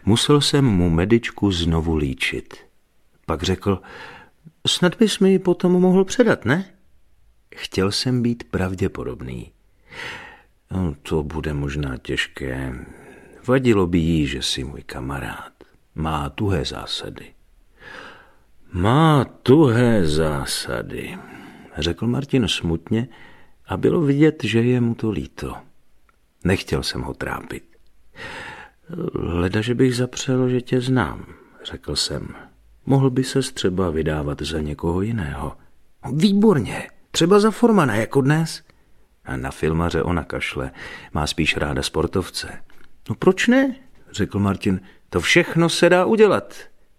Musel jsem mu medičku znovu líčit. Pak řekl, snad bys mi ji potom mohl předat, ne? Chtěl jsem být pravděpodobný. No, to bude možná těžké. Vadilo by jí, že jsi můj kamarád. Má tuhé zásady. Má tuhé zásady, řekl Martin smutně a bylo vidět, že je mu to líto. Nechtěl jsem ho trápit. Leda, že bych zapřel, že tě znám, řekl jsem. Mohl by ses třeba vydávat za někoho jiného. Výborně, třeba za Formana, jako dnes. A na filmaře ona kašle, má spíš ráda sportovce. No proč ne, řekl Martin, to všechno se dá udělat.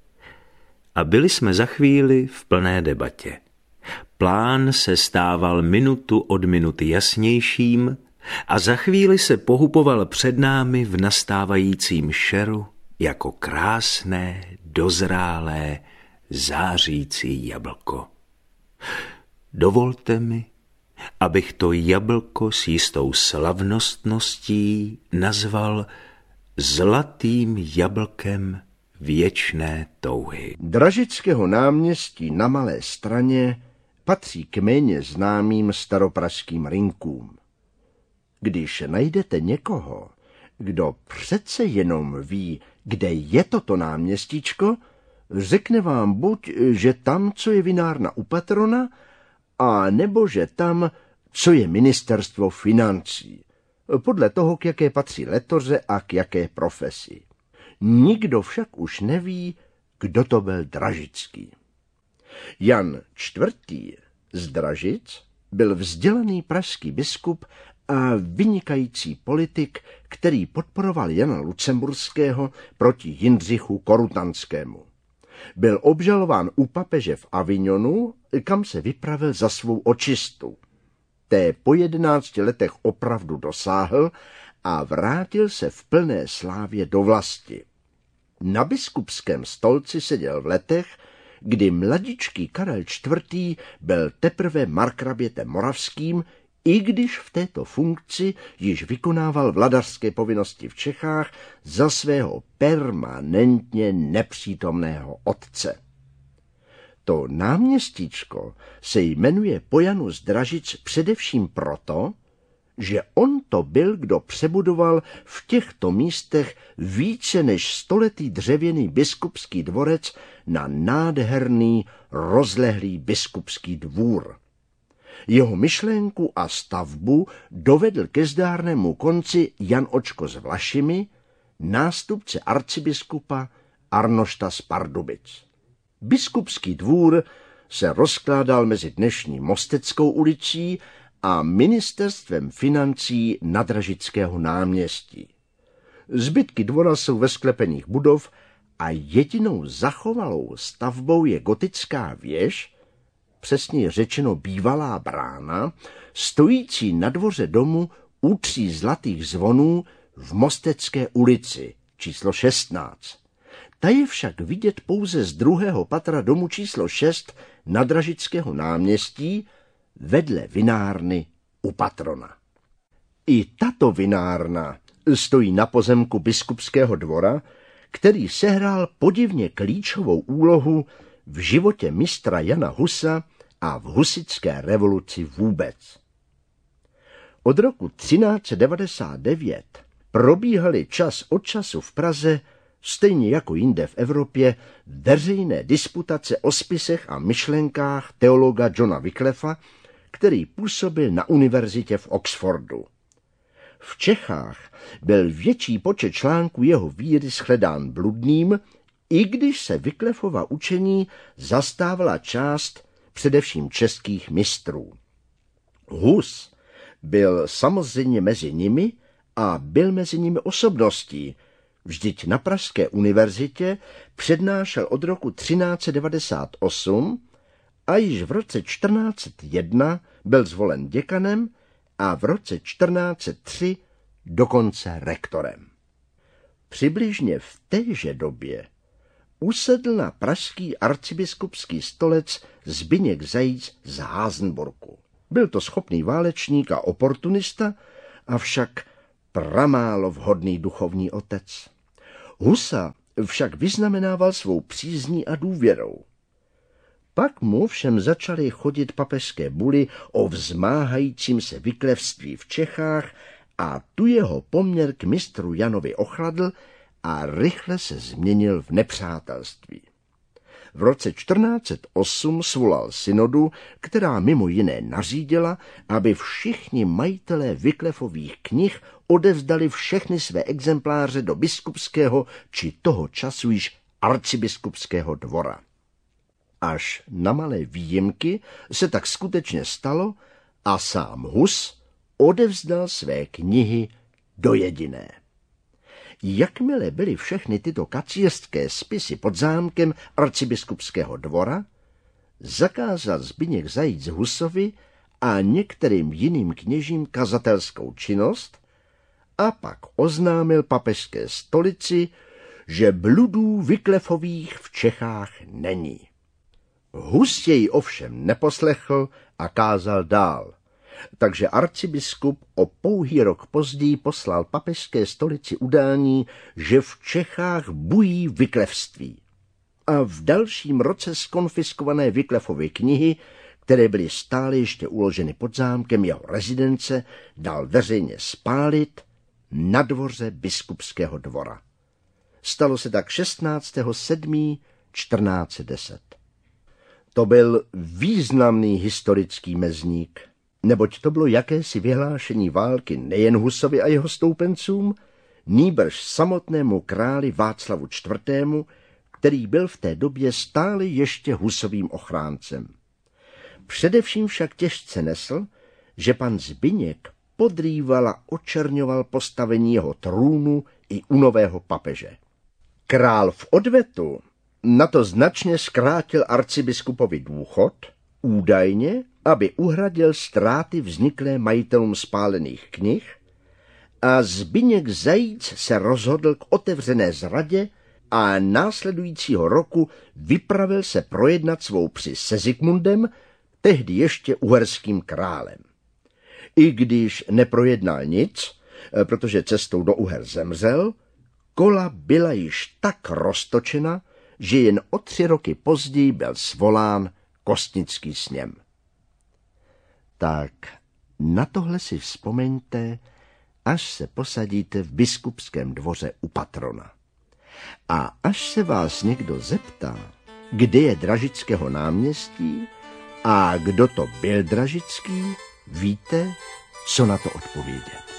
A byli jsme za chvíli v plné debatě. Plán se stával minutu od minuty jasnějším a za chvíli se pohupoval před námi v nastávajícím šeru jako krásné, dozrálé, zářící jablko. Dovolte mi, abych to jablko s jistou slavnostností nazval zlatým jablkem věčné touhy. Dražického náměstí na Malé Straně patří k méně známým staropražským rinkům. Když najdete někoho, kdo přece jenom ví, kde je toto náměstíčko, řekne vám buď, že tam, co je vinárna u patrona, a nebo že tam, co je ministerstvo financí, podle toho, k jaké patří letoře a k jaké profesi. Nikdo však už neví, kdo to byl Dražický. Jan IV. Z Dražic byl vzdělaný pražský biskup a vynikající politik, který podporoval Jana Lucemburského proti Jindřichu Korutanskému. Byl obžalován u papeže v Avignonu, kam se vypravil za svou očistu. Té po 11 letech opravdu dosáhl a vrátil se v plné slávě do vlasti. Na biskupském stolci seděl v letech, kdy mladičký Karel IV. Byl teprve markrabětem moravským, i když v této funkci již vykonával vladařské povinnosti v Čechách za svého permanentně nepřítomného otce. To náměstíčko se jmenuje po Janu z Dražic především proto, že on to byl, kdo přebudoval v těchto místech více než stoletý dřevěný biskupský dvorec na nádherný, rozlehlý biskupský dvůr. Jeho myšlenku a stavbu dovedl ke zdárnému konci Jan Očko s Vlašimi, nástupce arcibiskupa Arnošta z Pardubic. Biskupský dvůr se rozkládal mezi dnešní Mosteckou ulicí a ministerstvem financí na Dražického náměstí. Zbytky dvora jsou ve sklepených budov a jedinou zachovalou stavbou je gotická věž, přesně řečeno bývalá brána, stojící na dvoře domu u 3 zlatých zvonů v Mostecké ulici, číslo 16. Ta je však vidět pouze z 2. patra domu číslo 6 na Dražického náměstí vedle vinárny u patrona. I tato vinárna stojí na pozemku biskupského dvora, který sehrál podivně klíčovou úlohu v životě mistra Jana Husa a v husitské revoluci vůbec. Od roku 1399 probíhaly čas od času v Praze, stejně jako jinde v Evropě, veřejné disputace o spisech a myšlenkách teologa Johna Wycliffa, který působil na univerzitě v Oxfordu. V Čechách byl větší počet článků jeho víry shledán bludným, i když se Wycliffova učení zastávala část především českých mistrů. Hus byl samozřejmě mezi nimi a byl mezi nimi osobností. Vždyť na Pražské univerzitě přednášel od roku 1398 a již v roce 1401 byl zvolen děkanem a v roce 1403 dokonce rektorem. Přibližně v téže době usedl na pražský arcibiskupský stolec Zbyněk Zajíc z Házenburku. Byl to schopný válečník a oportunista, avšak pramálo vhodný duchovní otec. Husa však vyznamenával svou přízní a důvěrou. Pak mu všem začaly chodit papežské buly o vzmáhajícím se vyklevství v Čechách a tu jeho poměr k mistru Janovi ochladl a rychle se změnil v nepřátelství. V roce 1408 svolal synodu, která mimo jiné nařídila, aby všichni majitelé Wyclifových knih odevzdali všechny své exempláře do biskupského či toho času již arcibiskupského dvora. Až na malé výjimky se tak skutečně stalo a sám Hus odevzdal své knihy do jediné. Jakmile byly všechny tyto kacířské spisy pod zámkem arcibiskupského dvora, zakázal Zbyněk Zajíc Husovi a některým jiným kněžím kazatelskou činnost a pak oznámil papežské stolici, že bludů Wyclifových v Čechách není. Hus jej ovšem neposlechl a kázal dál, takže arcibiskup o pouhý rok později poslal papežské stolici udání, že v Čechách bují vyklevství. A v dalším roce zkonfiskované Wyclifovy knihy, které byly stále ještě uloženy pod zámkem jeho rezidence, dal veřejně spálit na dvoře biskupského dvora. Stalo se tak 16.7.1410. To byl významný historický mezník, neboť to bylo jakési vyhlášení války nejen Husovi a jeho stoupencům, nýbrž samotnému králi Václavu IV., který byl v té době stále ještě Husovým ochráncem. Především však těžce nesl, že pan Zbyněk podrýval a očerňoval postavení jeho trůnu i u nového papeže. Král v odvetu na to značně zkrátil arcibiskupovi důchod, údajně, aby uhradil ztráty vzniklé majitelům spálených knih, a Zbyněk Zajíc se rozhodl k otevřené zradě a následujícího roku vypravil se projednat svou při se Zikmundem, tehdy ještě uherským králem. I když neprojednal nic, protože cestou do Uher zemřel, kola byla již tak roztočena, že jen o 3 roky později byl svolán kostnický sněm. Tak na tohle si vzpomeňte, až se posadíte v biskupském dvoře u patrona. A až se vás někdo zeptá, kde je Dražického náměstí a kdo to byl Dražický, víte, co na to odpovědět.